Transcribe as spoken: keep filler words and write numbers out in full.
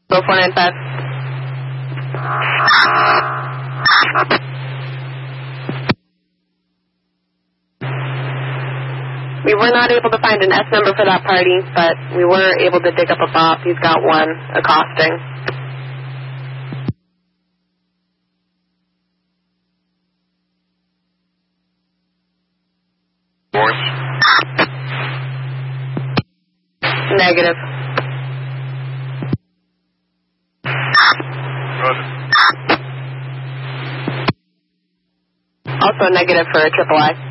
four nine five. We were not able to find an S number for that party, but we were able to dig up a bop. He's got one accosting. Morse? Negative. Good. Also negative for a triple I.